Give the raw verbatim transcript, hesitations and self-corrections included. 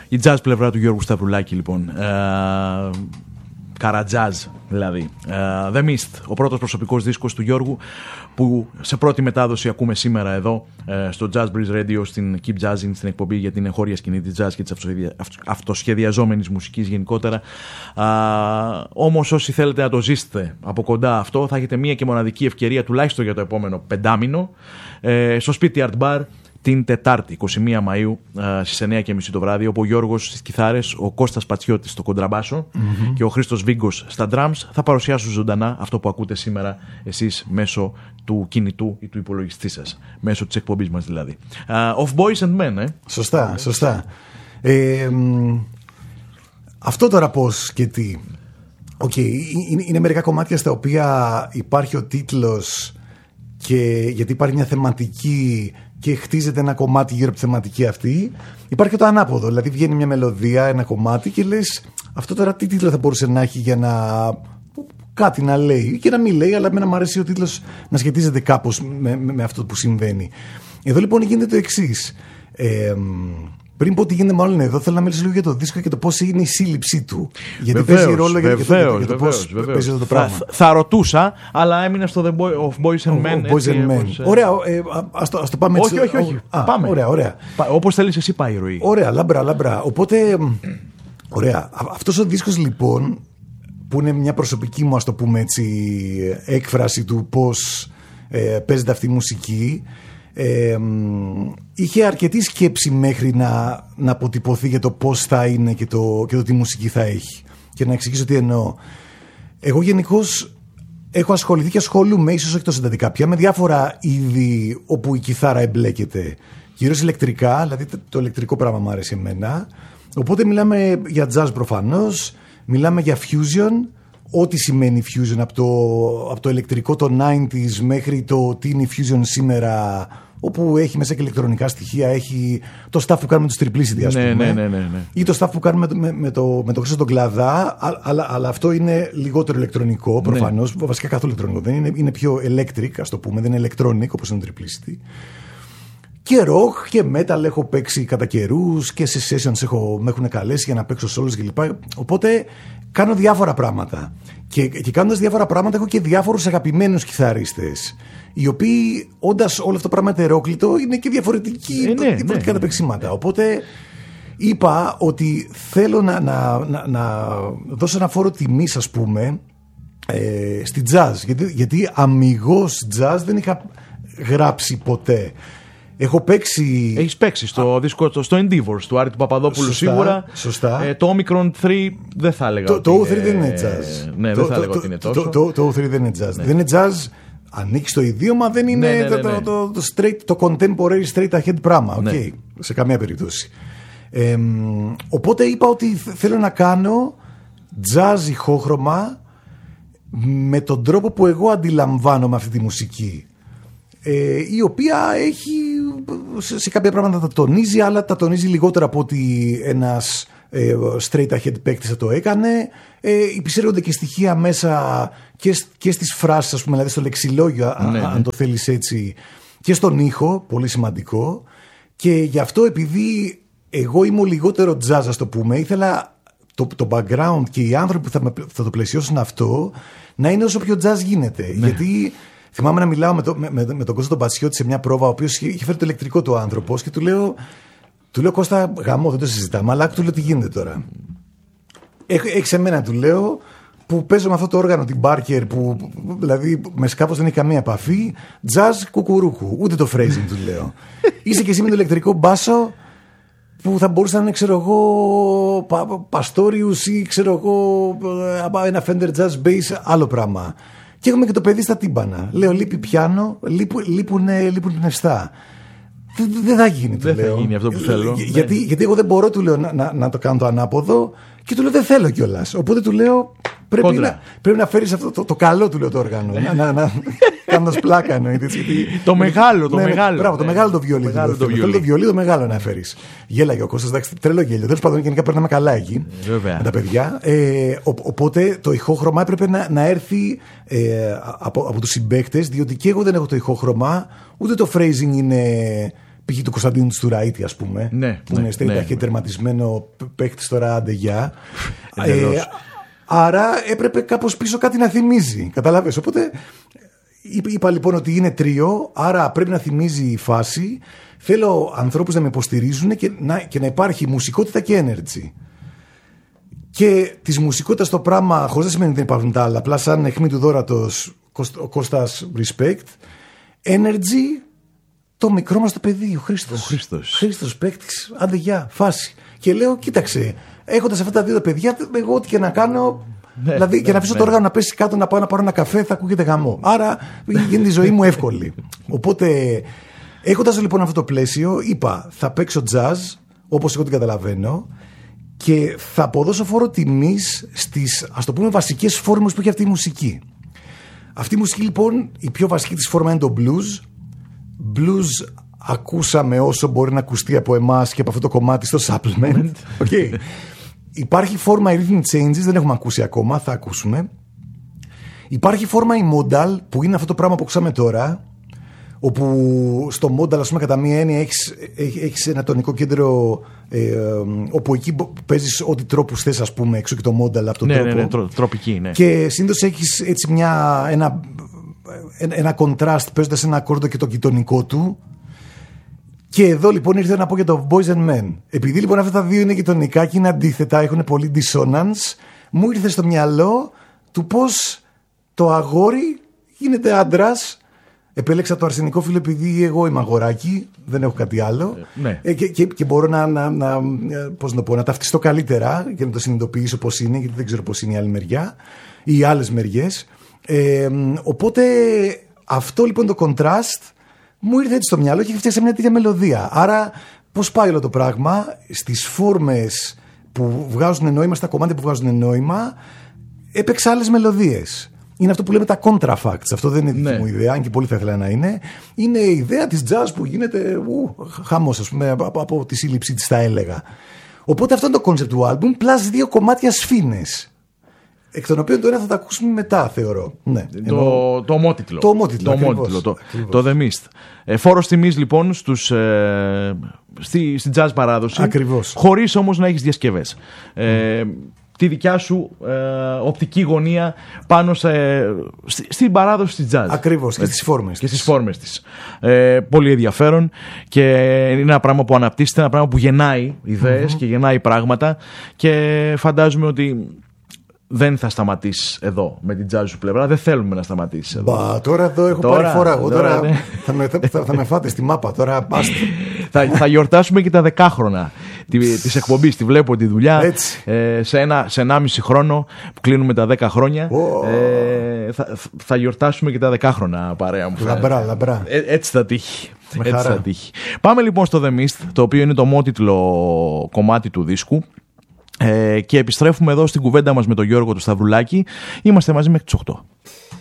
Η jazz πλευρά του Γιώργου Σταυρουλάκη, λοιπόν. Ε, Καρατζάζ, δηλαδή. Uh, The Mist, ο πρώτος προσωπικός δίσκος του Γιώργου, που σε πρώτη μετάδοση ακούμε σήμερα εδώ uh, στο Jazz Breeze Radio, στην Keep Jazzing, στην εκπομπή για την εγχώρια σκηνή της jazz και της αυτοσχεδιαζόμενης μουσικής γενικότερα. Uh, όμως όσοι θέλετε να το ζήσετε από κοντά αυτό, θα έχετε μία και μοναδική ευκαιρία, τουλάχιστον για το επόμενο πεντάμινο, uh, στο Σπίτι Art Bar, την Τετάρτη, εικοστή πρώτη Μαΐου, στις εννιά και μισή το βράδυ, όπου ο Γιώργος στις κιθάρες, ο Κώστας Πατσιώτης στο κοντραμπάσο mm-hmm. και ο Χρήστος Βίγκος στα drums θα παρουσιάσουν ζωντανά αυτό που ακούτε σήμερα εσείς μέσω του κινητού ή του υπολογιστή σας, μέσω της εκπομπής μας δηλαδή. Uh, of Boys and Men, ε. Σωστά, σωστά. Ε, αυτό τώρα πώς και τι. Οκ, okay, είναι, είναι μερικά κομμάτια στα οποία υπάρχει ο τίτλος και γιατί υπάρχει μια θεματική και χτίζεται ένα κομμάτι γύρω από τη θεματική αυτή. Υπάρχει και το ανάποδο. Δηλαδή βγαίνει μια μελωδία, ένα κομμάτι και λες αυτό τώρα τι τίτλο θα μπορούσε να έχει για να κάτι να λέει και να μην λέει, αλλά εμένα μου αρέσει ο τίτλος να σχετίζεται κάπως με, με, με αυτό που συμβαίνει. Εδώ λοιπόν γίνεται το εξής. Ε, πριν πω τι γίνεται μάλλον εδώ, θέλω να μιλήσω λίγο για το δίσκο και το πώς είναι η σύλληψή του. Γιατί βεβαίως, παίζει ρόλο βεβαίως, για, για, για το βεβαίως, πώς βεβαίως. παίζει αυτό το πράγμα. Θα, θα ρωτούσα, αλλά έμεινα στο The Boy, of Boys and Men. Boys and Men. Έτσι, ωραία, ε, ας, το, ας το πάμε έτσι. Όχι, όχι, όχι. Α, πάμε. Ωραία, ωραία. Όπως θέλεις εσύ πάει η ροή. Ωραία, λάμπρα, λάμπρα. Οπότε, ωραία. Αυτός ο δίσκος λοιπόν, που είναι μια προσωπική μου, ας το πούμε έτσι, έκφραση του πώς ε, παίζεται αυτή η μουσική, Ε, είχε αρκετή σκέψη μέχρι να, να αποτυπωθεί για το πώς θα είναι και το, και το τι μουσική θα έχει. Και να εξηγήσω τι εννοώ. Εγώ γενικώς έχω ασχοληθεί και ασχολούμαι, ίσως όχι τόσο εντατικά πια, με διάφορα είδη όπου η κιθάρα εμπλέκεται. Κυρίως ηλεκτρικά, δηλαδή το ηλεκτρικό πράγμα μου άρεσε εμένα. Οπότε μιλάμε για jazz προφανώς, μιλάμε για fusion. Ό,τι σημαίνει fusion από το, από το ηλεκτρικό των ενενήντα μέχρι το τι είναι η fusion σήμερα, όπου έχει μέσα και ηλεκτρονικά στοιχεία, έχει το stuff που κάνουμε με τους τριπλίσιδη, ας πούμε. Ναι, ναι, ναι, ναι. Ή το stuff που κάνουμε με, με το, με το χρήσο τον κλαδά, αλλά, αλλά αυτό είναι λιγότερο ηλεκτρονικό, προφανώς. Ναι. Βασικά καθόλου ηλεκτρονικό. Δεν είναι, είναι πιο electric, ας το πούμε, δεν είναι electronic όπως είναι το τριπλίσιδη. Και rock και metal έχω παίξει κατά καιρούς και σε sessions έχω, με έχουν καλέσει για να παίξω solos κλπ. Οπότε κάνω διάφορα πράγματα. Και, και κάνοντας διάφορα πράγματα έχω και διάφορους αγαπημένους κιθαρίστες, οι οποίοι όντας όλο αυτό το πράγμα ετερόκλητο είναι και διαφορετικοί, ε, ναι, διαφορετικά ναι, τα ναι. παίξηματα. Οπότε είπα ότι θέλω να, να, να, να δώσω ένα φόρο τιμής, ας πούμε, ε, στη jazz. Γιατί, γιατί αμιγώς jazz δεν είχα γράψει ποτέ. Έχω παίξει. Έχεις παίξει στο Α... δίσκο, στο Endeavors του Άρη του Παπαδόπουλου, σωστά, σίγουρα. Σωστά. Ε, το Omicron τρία δεν θα έλεγα. Το, ότι το είναι... ο θρι δεν είναι jazz. Ναι, το, δεν θα το, έλεγα το, ότι είναι τόσο. Το, το, το ο θρι δεν είναι jazz. Ναι. Δεν είναι jazz. Ανοίξει το ιδίωμα, δεν είναι ναι, ναι, ναι, ναι. Το, το, το, straight, το contemporary straight ahead πράγμα. Ναι. Okay, σε καμία περίπτωση. Ε, οπότε είπα ότι θέλω να κάνω jazz ηχόχρωμα με τον τρόπο που εγώ αντιλαμβάνομαι αυτή τη μουσική. Ε, η οποία έχει σε, σε κάποια πράγματα τα τονίζει, αλλά τα τονίζει λιγότερο από ότι ένας ε, straight ahead παίκτης θα το έκανε. Ε, υπησέρχονται και στοιχεία μέσα και, και στις φράσεις, ας πούμε, δηλαδή στο λεξιλόγιο, ναι, α, αν το θέλεις έτσι, και στον ήχο, πολύ σημαντικό. Και γι' αυτό, επειδή εγώ είμαι λιγότερο jazz, ας το πούμε, ήθελα το, το background και οι άνθρωποι που θα, με, θα το πλαισιώσουν αυτό να είναι όσο πιο jazz γίνεται. Ναι. Γιατί θυμάμαι να μιλάω με, το, με, με, με τον Κώστα τον Πατσιώτη σε μια πρόβα, ο οποίος είχε φέρει το ηλεκτρικό του άνθρωπος, και του λέω, του λέω Κώστα, γαμό, δεν το συζητάμε, αλλά του λέω τι γίνεται τώρα. Έχεις εμένα, του λέω, που παίζω με αυτό το όργανο, την Barker, που δηλαδή με σκάφος δεν έχει καμία επαφή, jazz κουκουρούκου, ούτε το phrasing, του λέω. Είσαι και εσύ με το ηλεκτρικό μπάσο, που θα μπορούσε να είναι, ξέρω εγώ, Παστόριους ή ξέρω εγώ, ένα Fender Jazz Bass, άλλο πράγμα. Και έχουμε και το παιδί στα τύμπανα. Λέω, λείπει πιάνο, λείπουν, λείπουν πνευστά. Δεν, δεν θα γίνει, του δεν λέω. Δεν θα γίνει αυτό που θέλω. Γιατί, γιατί εγώ δεν μπορώ, του λέω, να, να, να το κάνω το ανάποδο, και του λέω δεν θέλω κιόλας. Οπότε του λέω πρέπει, να, πρέπει να φέρεις αυτό το, το καλό, του λέω, το όργανο. να, να, να κάνω πλάκα, εννοείται. Το μεγάλο, το ναι, μεγάλο. Μπράβο, το μεγάλο το βιολί. Θέλω το βιολί, το μεγάλο να φέρεις. Γέλαγε ο Κώστας, εντάξει, τρελό γέλιο. Τέλος πάντων, γενικά περνάμε καλά εκεί με τα παιδιά. Ε, ο, οπότε το ηχόχρωμα έπρεπε να, να έρθει ε, από, από τους συμπαίκτες, διότι και εγώ δεν έχω το ηχόχρωμα, ούτε το phrasing είναι π.χ. του Κωνσταντίνου Στουραίτη, ας πούμε. Ναι, που ναι, είναι στέιτα ναι. και τερματισμένο παίχτης τώρα, άντε γεια. ε, άρα έπρεπε κάπως πίσω κάτι να θυμίζει. Καταλάβες. Οπότε είπα λοιπόν ότι είναι τρίο, άρα πρέπει να θυμίζει η φάση. Θέλω ανθρώπους να με υποστηρίζουν και να, και να υπάρχει μουσικότητα και energy. Και της μουσικότητας το πράγμα, χωρίς να σημαίνει ότι δεν υπάρχουν τα άλλα, απλά σαν αιχμή του δώρατος, ο Κώστας respect. Energy, το μικρό μας το παιδί, ο Χρήστος. Ο Χρήστος. Χρήστος παίκτης, άντε γεια, φάση. Και λέω, κοίταξε, έχοντας αυτά τα δύο παιδιά, εγώ ό,τι και να κάνω. Ναι, δηλαδή ναι, και να αφήσω ναι. το όργανο να πέσει κάτω, να πάω να πάρω ένα καφέ, θα ακούγεται γαμό. Άρα γίνεται η ζωή μου εύκολη. Οπότε, έχοντας λοιπόν αυτό το πλαίσιο, είπα, θα παίξω jazz, όπως εγώ την καταλαβαίνω, και θα αποδώσω φόρο τιμής στις, ας το πούμε, βασικές φόρμες που έχει αυτή η μουσική. Αυτή η μουσική λοιπόν, η πιο βασική της φόρμα είναι το blues. Blues ακούσαμε όσο μπορεί να ακουστεί από εμάς και από αυτό το κομμάτι στο supplement. Okay. Υπάρχει φόρμα rhythm changes, δεν έχουμε ακούσει ακόμα, θα ακούσουμε. Υπάρχει φόρμα η modal, που είναι αυτό το πράγμα που ακούσαμε τώρα, όπου στο modal, ας πούμε, κατά μία έννοια έχεις, έχεις ένα τονικό κέντρο ε, όπου εκεί παίζεις ό,τι τρόπους θες, ας πούμε, έξω και το modal από τον ναι, τρόπο. Ναι, ναι, τρο, τροπική, ναι. Και συνήθως έχεις έτσι μια, ένα, ένα contrast παίζοντας ένα ακόρντο και το γειτονικό του. Και εδώ λοιπόν ήρθε να πω για το Boys and Men. Επειδή λοιπόν αυτά τα δύο είναι γειτονικά και είναι αντίθετα, έχουν πολύ dissonance, μου ήρθε στο μυαλό του πώς το αγόρι γίνεται άντρας. Επέλεξα το αρσενικό φύλλο επειδή εγώ είμαι αγοράκι, δεν έχω κάτι άλλο. Ε, ναι. ε, και, και, και μπορώ να, να, να, πώς να, πω, να ταυτιστώ καλύτερα και να το συνειδητοποιήσω πώς είναι, γιατί δεν ξέρω πώς είναι η άλλη μεριά ή οι άλλες μεριές. Ε, οπότε αυτό λοιπόν το contrast μου ήρθε έτσι στο μυαλό και φτιάξα μια τέτοια μελωδία. Άρα πώς πάει όλο το πράγμα? Στις φόρμες που βγάζουν νόημα, στα κομμάτια που βγάζουν νόημα, έπαιξα άλλες μελωδίες. Είναι αυτό που λέμε τα contrafacts. Αυτό δεν είναι δική ναι. μου ιδέα, αν και πολύ θα ήθελα να είναι. Είναι η ιδέα της jazz που γίνεται ου, χαμός, ας πούμε, από, από τη σύλληψή της, θα έλεγα. Οπότε αυτό είναι το concept του album, plus δύο κομμάτια σφήνες. Εκ των οποίων το ένα θα τα ακούσουμε μετά, θεωρώ. Ναι, το, ενώ... το ομότιτλο. Το ομότιτλο, το, ομότιτλο, το, το The Mist. Ε, φόρος τιμής λοιπόν στους, ε, στη, στη jazz παράδοση. Ακριβώς. Χωρίς όμως να έχεις διασκευές. Ε, mm. Τη δικιά σου ε, οπτική γωνία πάνω σε, στη, στην παράδοση της jazz. Ακριβώς, και στις φόρμες και στις φόρμες της. Ε, πολύ ενδιαφέρον και είναι ένα πράγμα που αναπτύσσεται, ένα πράγμα που γεννάει ιδέες mm-hmm. και γεννάει πράγματα και φαντάζομαι ότι δεν θα σταματήσεις εδώ με την jazz σου πλευρά. Δεν θέλουμε να σταματήσεις εδώ. Μπα, τώρα εδώ έχω τώρα, πάρει φορά. Εγώ τώρα, τώρα θα, με, θα, θα με φάτε στη μάπα. Τώρα θα, θα γιορτάσουμε και τα δεκάχρονα της εκπομπής. Τη βλέπω τη δουλειά. Ε, σε, ένα, σε ενάμιση χρόνο που κλείνουμε τα δέκα χρόνια. Oh. Ε, θα, θα γιορτάσουμε και τα δεκάχρονα, παρέα μου. Λαμπρά, λαμπρά. Ε, έτσι θα τύχει. Έτσι θα τύχει. Πάμε λοιπόν στο The Mist, το οποίο είναι το μότιτλο κομμάτι του δίσκου. Ε, και επιστρέφουμε εδώ στην κουβέντα μας με τον Γιώργο του Σταυρουλάκη. Είμαστε μαζί μέχρι τις οκτώ.